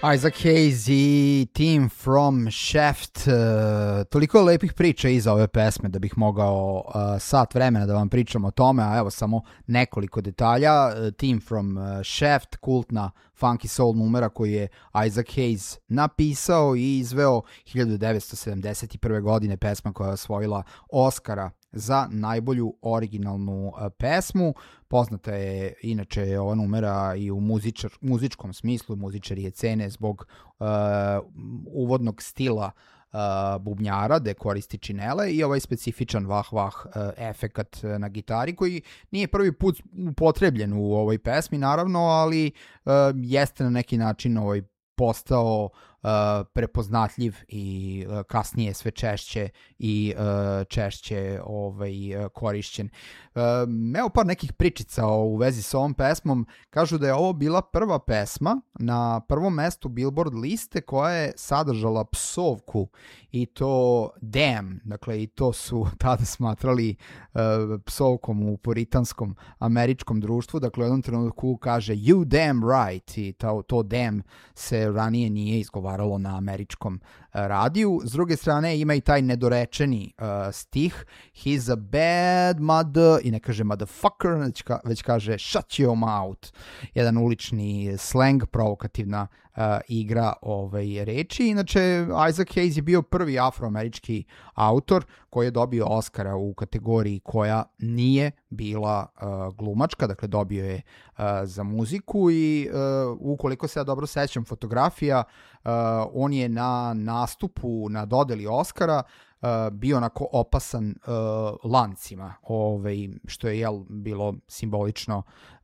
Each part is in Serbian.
Isaac Hayes i Team from Shaft, toliko lepih priča iza ove pesme da bih mogao sat vremena da vam pričam o tome, a evo samo nekoliko detalja. Team from Shaft, kultna funky soul numera koju je Isaac Hayes napisao i izveo 1971. godine, pesma koja je osvojila Oscara za najbolju originalnu pesmu. Poznata je inače ova numera i u muzičkom smislu, muzičari je cene zbog uvodnog stila bubnjara, gde koristi činele i ovaj specifičan vah-vah efekat na gitari koji nije prvi put upotrebljen u ovoj pesmi naravno, ali jeste na neki način postao prepoznatljiv i kasnije sve češće i češće korišćen. Evo par nekih pričica u vezi sa ovom pesmom. Kažu da je ovo bila prva pesma na prvom mestu Billboard liste koja je sadržala psovku i to damn, dakle i to su tada smatrali psovkom u puritanskom američkom društvu, dakle u jednom trenutku kaže you damn right i to damn se ranije nije izgovaralo na američkom radiju. S druge strane ima i taj nedorečeni stih he's a bad mother i ne kaže motherfucker, već kaže shut your mouth. Jedan ulični slang, provokativna igra reči. Inače, Isaac Hayes je bio prvi afroamerički autor koji je dobio Oscara u kategoriji koja nije bila glumačka, dakle dobio je za muziku i ukoliko se ja dobro sećam fotografija, on je na nastupu na dodeli Oscara bio onako opasan lancima, što je bilo simbolično.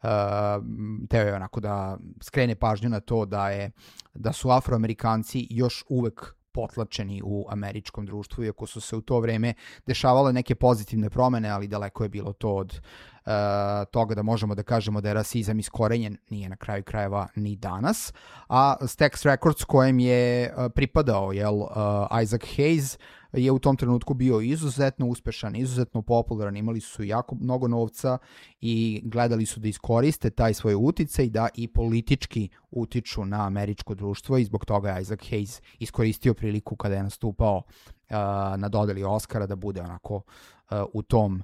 Teo je onako da skrene pažnju na to da su Afroamerikanci još uvek potlačeni u američkom društvu, iako su se u to vreme dešavale neke pozitivne promene, ali daleko je bilo to od toga da možemo da kažemo da je rasizam iskorenjen, nije na kraju krajeva ni danas. A Stax Records kojem je pripadao Isaac Hayes je u tom trenutku bio izuzetno uspešan, izuzetno popularan, imali su jako mnogo novca i gledali su da iskoriste taj svoj uticaj da i politički utiču na američko društvo i zbog toga je Isaac Hayes iskoristio priliku kada je nastupao na dodeli Oscara da bude onako u tom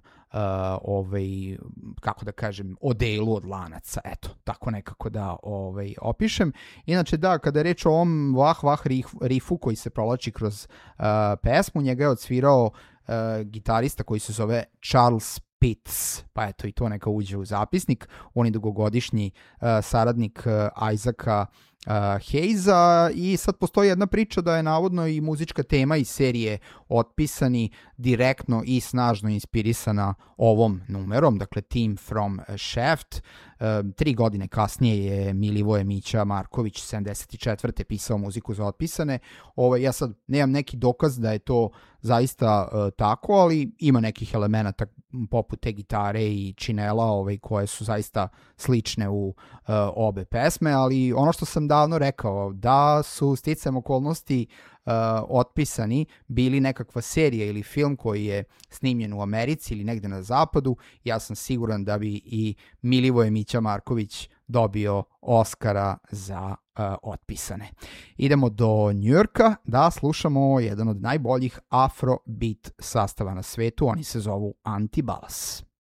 kako da kažem, odelu od lanaca, eto, tako nekako da opišem. Inače da, kada je reč o ovom vah-vah rifu koji se provlači kroz pesmu, njega je odsvirao gitarista koji se zove Charles Pitts, pa eto i to neka uđe u zapisnik. On je dugogodišnji saradnik Isaaca Hayesa i sad postoji jedna priča da je navodno i muzička tema iz serije Otpisani direktno i snažno inspirisana ovom numerom, dakle Team from Shaft. 3 godine kasnije je Milivoje Mića Marković 74. pisao muziku za Otpisane. Ja sad nemam neki dokaz da je to zaista tako, ali ima nekih elemenata poput te gitare i činela koje su zaista slične u obe pesme, ali ono što sam davno rekao, da su sticajem okolnosti Otpisani bili nekakva serija ili film koji je snimljen u Americi ili negde na zapadu, ja sam siguran da bi i Milivoje Mića Marković dobio Oscara za Otpisane. Idemo do Njujorka da slušamo jedan od najboljih afrobeat sastava na svetu, oni se zovu Antibalas.